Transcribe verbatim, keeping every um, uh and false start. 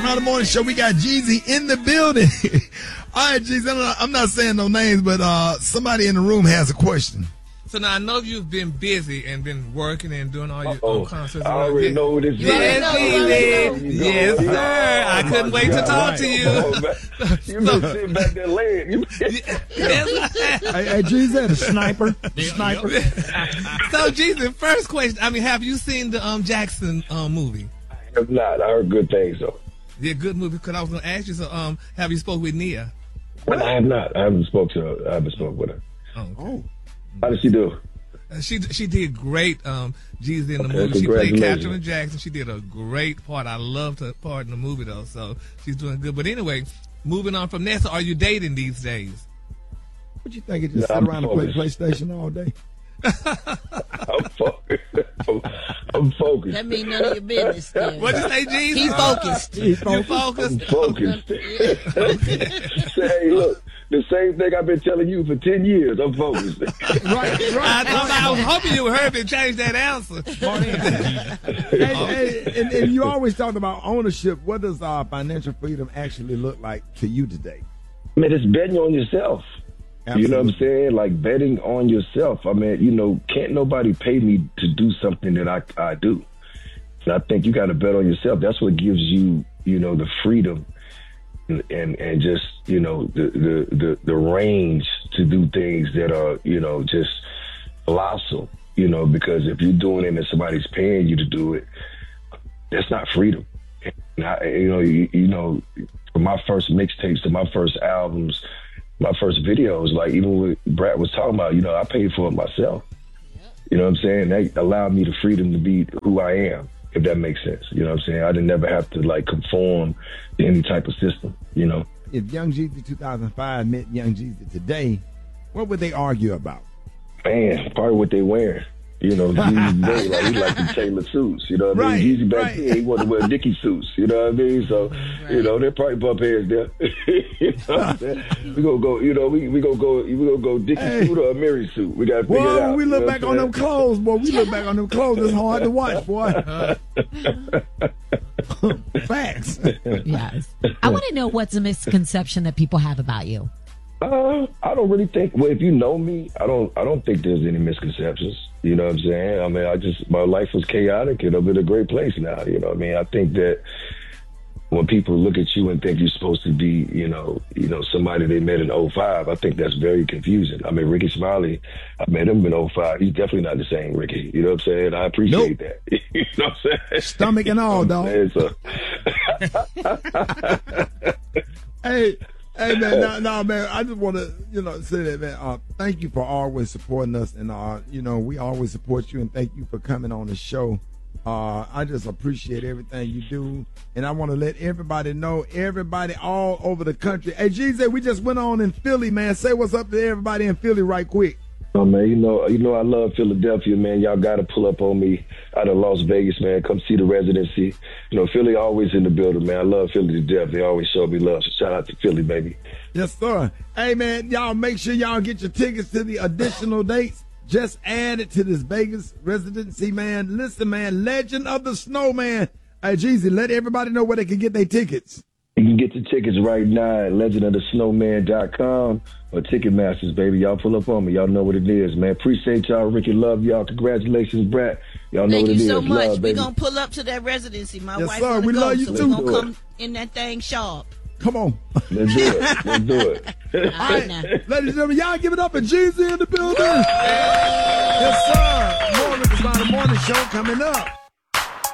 Smiley Morning Show. We got Jeezy in the building. All right, Jeezy, I'm not, I'm not saying no names, but uh, somebody in the room has a question. So now I know you've been busy and been working and doing all your own concerts. I already know who this is. Yes, Jeezy. Yes, sir. I couldn't wait to talk to you. You been sitting back there laying. Yes. Hey, hey, Jeezy, the sniper. The sniper. So, Jeezy, first question. I mean, have you seen the um Jackson um movie? I have not. I heard good things though. Yeah, good movie. Because I was going to ask you. So, um, have you spoke with Nia? Well, I have not. I haven't spoke to her. I haven't spoke with her. Oh. Okay. Oh. How did she do? Uh, she she did great, um, Jeezy in the Okay, movie. She played congratulations. Catherine Jackson. She did a great part. I loved her part in the movie, though, so she's doing good. But anyway, moving on from there, so are you dating these days? What you think? You just No, sit I'm around and play focused. PlayStation all day? I'm focused. I'm, I'm focused. That means none of your business. Then. What'd you say, Jeezy? He focused. He's You focused. focused? I'm focused. Say, hey, look, the same thing I've been telling you for ten years. I'm focused. Right, right. I, I, I was hoping you would hurry and change that answer. and, and, and, and you always talk about ownership. What does uh, financial freedom actually look like to you today? Man, it's betting on yourself. Absolutely. You know what I'm saying? Like betting on yourself. I mean, you know, can't nobody pay me to do something that I, I do. And I think you got to bet on yourself. That's what gives you, you know, the freedom and, and, and just, you know, the, the, the, the range to do things that are, you know, just colossal, you know, because if you're doing it and somebody's paying you to do it, that's not freedom. And I, you know, you, you know, from my first mixtapes to my first albums, my first videos, like even what Brad was talking about, you know, I paid for it myself. You know what I'm saying? That allowed me the freedom to be who I am, if that makes sense. You know what I'm saying? I didn't never have to like conform to any type of system, you know? If Young Jeezy two thousand five met Young Jeezy today, what would they argue about? Man, probably what they wearing. You know, Jeezy today, like he like the Taylor suits. You know what I Right, mean? Jeezy back right. then, he wanted to wear Dickie suits. You know what I mean? So, you know, they probably bump heads there. You know what I'm saying? We gonna go. You know, we we gonna go. We gonna go Dickie Hey. suit or a Mary suit. We gotta figure Boy, it out. when we you look know back what on I'm them clothes, boy, we look back on them clothes. It's hard to watch, boy. Facts. Yes. I want to know what's a misconception that people have about you. Uh, I don't really think. Well, if you know me, I don't. I don't think there's any misconceptions. You know what I'm saying? I mean, I just my life was chaotic, and I'm in a great place now. You know what I mean? I think that when people look at you and think you're supposed to be, you know, you know, somebody they met in oh five, I think that's very confusing. I mean, Ricky Smiley, I met him in oh five. He's definitely not the same Ricky. You know what I'm saying? I appreciate Nope. that. You know what I'm saying? Stomach and all, dog. And so, Hey, hey, man, no, no, man. I just want to, you know, say that, man. Uh, thank you for always supporting us, and uh, you know, we always support you, and thank you for coming on the show. Uh, I just appreciate everything you do, and I want to let everybody know, everybody all over the country. Hey, Jeezy, we just went on in Philly, man. Say what's up to everybody in Philly right quick. Oh man, you know, you know, I love Philadelphia, man. Y'all got to pull up on me out of Las Vegas, man. Come see the residency. You know, Philly always in the building, man. I love Philly to death. They always show me love. So shout out to Philly, baby. Yes, sir. Hey, man, y'all make sure y'all get your tickets to the additional dates. Just add it to this Vegas residency, man. Listen, man, Legend of the Snowman. Hey, Jeezy, let everybody know where they can get their tickets. You can get the tickets right now at legend of the snowman dot com or Ticketmasters, baby. Y'all pull up on me. Y'all know what it is, man. Appreciate y'all. Ricky, love y'all. Congratulations, Brad. Y'all know Thank what you it so is. much. Love, We're baby. going to pull up to that residency. My Yes, wife sir. wanna We go, love you so too. we're going to Let's do come in that thing sharp. Come on. Let's do it. Let's do it. All right, now. Ladies and gentlemen, y'all give it up for Jeezy in the building. Yes, sir. More Ricky Smiley Morning Show coming up.